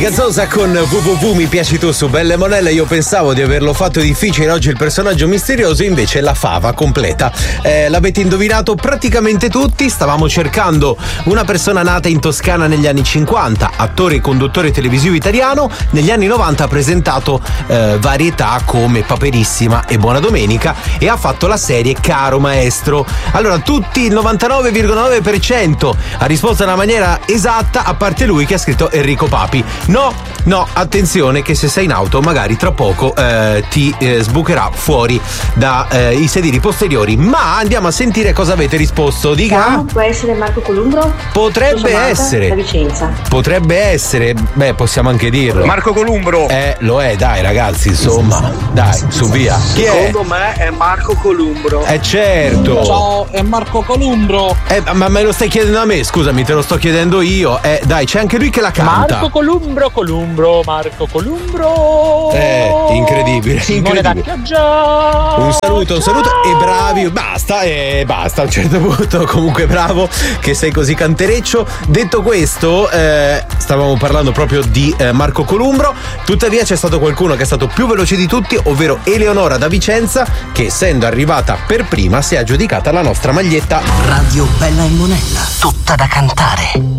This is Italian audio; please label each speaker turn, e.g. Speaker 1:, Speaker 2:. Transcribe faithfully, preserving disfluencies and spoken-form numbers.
Speaker 1: Gazzosa con www mi piaci tu su Belle Monelle. Io pensavo di averlo fatto difficile oggi il personaggio misterioso, invece la fava completa. Eh, l'avete indovinato praticamente tutti. Stavamo cercando una persona nata in Toscana negli anni cinquanta, attore e conduttore televisivo italiano. Negli anni novanta ha presentato eh, varietà come Paperissima e Buona Domenica e ha fatto la serie Caro Maestro. Allora tutti, il novantanove virgola nove per cento ha risposto nella maniera esatta, a parte lui che ha scritto Enrico Papi. No, no, attenzione che se sei in auto magari tra poco eh, ti eh, sbucherà fuori dai eh, sedili posteriori. Ma andiamo a sentire cosa avete risposto. Dica.
Speaker 2: Ciao, può essere Marco Columbro?
Speaker 1: Potrebbe essere.
Speaker 2: Da Vicenza.
Speaker 1: Potrebbe essere, beh, possiamo anche dirlo.
Speaker 3: Marco Columbro.
Speaker 1: Eh, lo è, dai ragazzi, insomma. Dai, su via. Chi è?
Speaker 3: Secondo me è Marco Columbro.
Speaker 1: Eh certo.
Speaker 4: Ciao, è Marco Columbro.
Speaker 1: Eh, ma me lo stai chiedendo a me? Scusami, te lo sto chiedendo io. Eh, dai, c'è anche lui che la canta.
Speaker 4: Marco Columbro, Columbro, Marco Columbro.
Speaker 1: Eh, incredibile,
Speaker 4: Simone da
Speaker 1: incredibile.
Speaker 4: Chioggia.
Speaker 1: Un saluto, un saluto e bravi, basta e basta a un certo punto. Comunque bravo che sei così cantereccio. Detto questo, eh, stavamo parlando proprio di eh, Marco Columbro. Tuttavia c'è stato qualcuno che è stato più veloce di tutti, ovvero Eleonora da Vicenza, che essendo arrivata per prima si è aggiudicata la nostra maglietta.
Speaker 5: Radio Bella e Monella, tutta da cantare.